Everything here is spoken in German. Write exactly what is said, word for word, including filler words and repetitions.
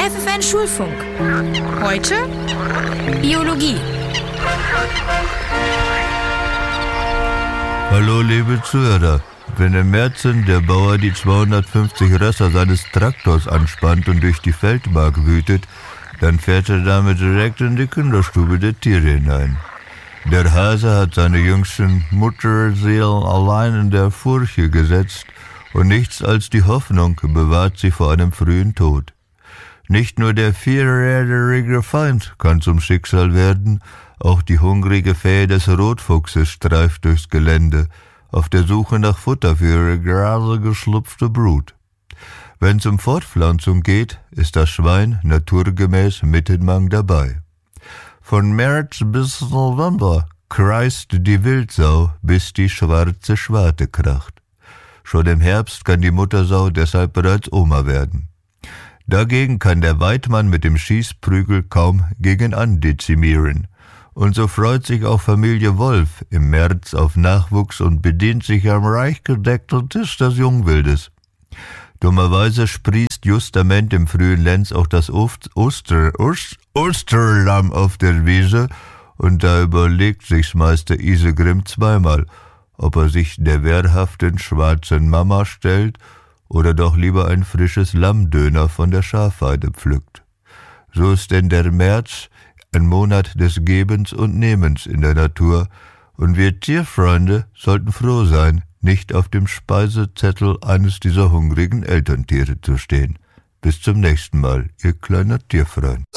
F F N Schulfunk. Heute Biologie. Hallo liebe Zuhörer. Wenn im März der Bauer die zweihundertfünfzig Rösser seines Traktors anspannt und durch die Feldmark wütet, dann fährt er damit direkt in die Kinderstube der Tiere hinein. Der Hase hat seine jüngsten Mutterseelen allein in der Furche gesetzt und nichts als die Hoffnung bewahrt sie vor einem frühen Tod. Nicht nur der vierräderige Feind kann zum Schicksal werden, auch die hungrige Fähe des Rotfuchses streift durchs Gelände, auf der Suche nach Futter für ihre gerade geschlüpfte Brut. Wenn's um Fortpflanzung geht, ist das Schwein naturgemäß Mittenmang dabei. Von März bis November kreist die Wildsau, bis die schwarze Schwarte kracht. Schon im Herbst kann die Muttersau deshalb bereits Oma werden. Dagegen kann der Weidmann mit dem Schießprügel kaum gegenan dezimieren. Und so freut sich auch Familie Wolf im März auf Nachwuchs und bedient sich am reich gedeckten Tisch des Jungwildes. Dummerweise sprießt justament im frühen Lenz auch das Oster, Oster, Oster, Osterlamm auf der Wiese und da überlegt sich's Meister Isegrim zweimal, ob er sich der wehrhaften schwarzen Mama stellt oder doch lieber ein frisches Lammdöner von der Schafweide pflückt. So ist denn der März ein Monat des Gebens und Nehmens in der Natur, und wir Tierfreunde sollten froh sein, nicht auf dem Speisezettel eines dieser hungrigen Elterntiere zu stehen. Bis zum nächsten Mal, ihr kleiner Tierfreund.